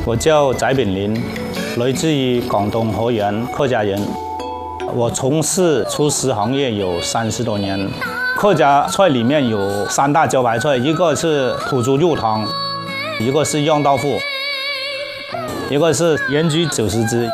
我叫翟炳林，来自于广东河源，客家人。我从事厨师行业有30多年。客家菜里面有3大招牌菜，一个是土猪肉汤，一个是釀豆腐，一个是盐焗走私汁。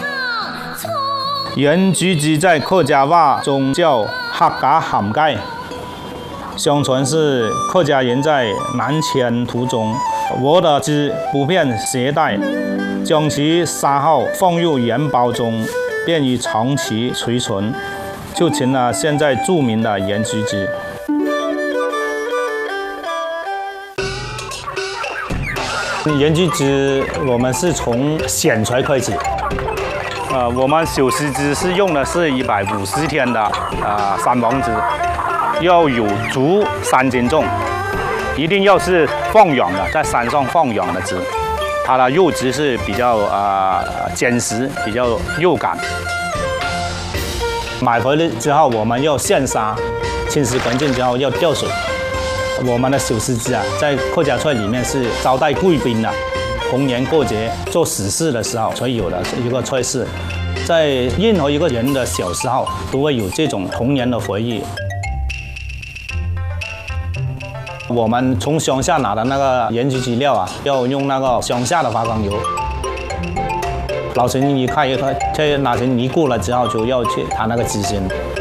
盐焗汁在客家话中叫客家鹹雞。相傳是客家人在南遷途中，獲得汁不便攜帶，將其殺後放入鹽包中，便於長期儲存，就成了現在著名的鹽焗汁。鹽焗汁我們是從選材開始。我們手撕汁是用的是150天的三黃汁，要有足3斤重，一定要是放養的，在山上放養的汁，它的肉質是比較堅實，比較肉感。買回來之後，我們要現殺，清洗乾淨之後要吊水。我們的手撕汁在客家菜裡面是招待貴賓的。逢年過節做喜事的時候才有的一個菜式，在任何一個人的小時候都會有這種童年的回憶。我們從鄉下拿的那個鹽焗汁料要用那個鄉下的花崗油，老成泥開一開，這拿成泥過了之後就要去打那個汁先。